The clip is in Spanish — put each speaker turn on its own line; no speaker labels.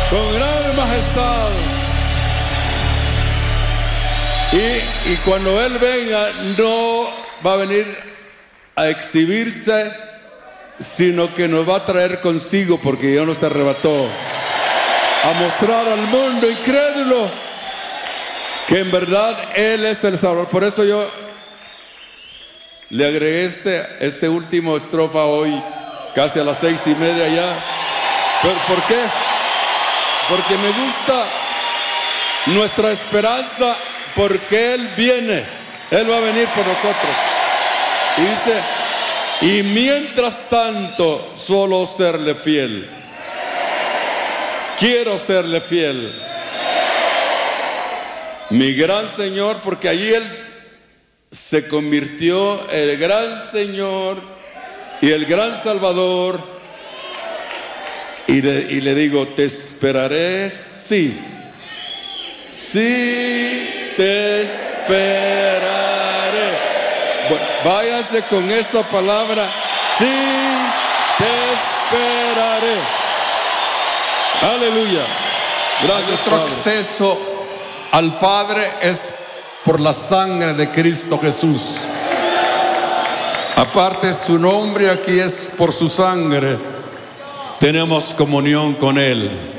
con gran majestad. Y cuando Él venga, no va a venir a exhibirse, sino que nos va a traer consigo, porque ya nos arrebató, a mostrar al mundo incrédulo que en verdad Él es el Salvador. Por eso yo le agregué este último estrofa hoy, casi a las 6:30 ya. ¿Por qué? Porque me gusta nuestra esperanza, porque Él viene, Él va a venir por nosotros. Y dice, y mientras tanto, solo serle fiel. Quiero serle fiel. Mi gran Señor, porque allí Él se convirtió el gran Señor y el gran Salvador. Y le digo, te esperaré, sí. Sí, te esperaré. Bueno, váyase con esa palabra. Sí, te esperaré. Aleluya. Gracias.
Nuestro acceso al Padre es por la sangre de Cristo Jesús. Aparte su nombre, aquí es por su sangre. Tenemos comunión con Él.